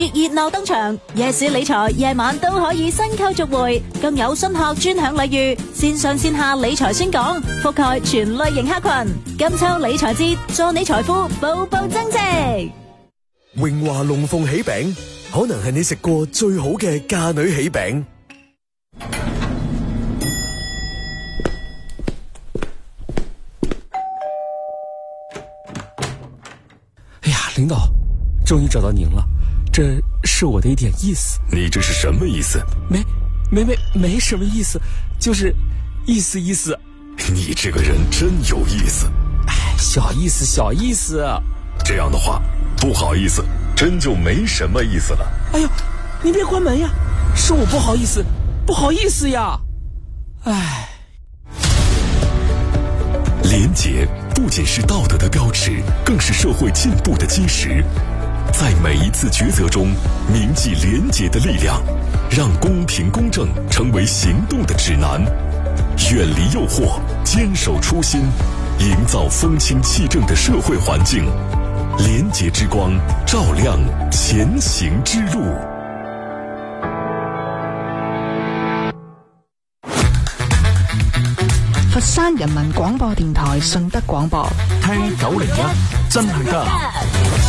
熱鬧登場，夜市理財夜晚都可以新購續回，更有新客專享禮遇，線上線下理財宣講，覆蓋全類型客群。金秋理財節，助你財富步步增值。 榮華龍鳳喜餅，可能係你食過最好嘅嫁女喜餅。 哎呀，領導，終於找到您了，這是我的一點意思。 你這是什麼意思？ 沒什麼意思，就是意思。 你這個人真有意思。 哎，小意思。 這樣的話，不好意思，真就沒什麼意思了。 哎呦，你別關門呀，是我不好意思呀。哎， 廉潔不僅是道德的標尺，更是社會進步的基石。在每一次抉擇中，銘記廉潔的力量，讓公平公正成為行動的指南。遠離誘惑，堅守初心，營造風清氣正的社會環境。廉潔之光照亮前行之路。 佛山人民廣播電台順德廣播， 聽901真係得。